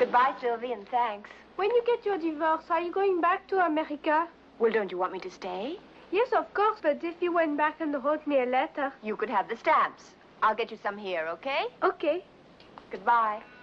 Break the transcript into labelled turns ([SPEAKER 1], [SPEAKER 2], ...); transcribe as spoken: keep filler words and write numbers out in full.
[SPEAKER 1] Goodbye, Sylvie, and thanks.
[SPEAKER 2] When you get your divorce, are you going back to America?
[SPEAKER 1] Well, don't you want me to stay?
[SPEAKER 2] Yes, of course, but if you went back and wrote me a letter...
[SPEAKER 1] You could have the stamps. I'll get you some here, okay?
[SPEAKER 2] Okay.
[SPEAKER 1] Goodbye.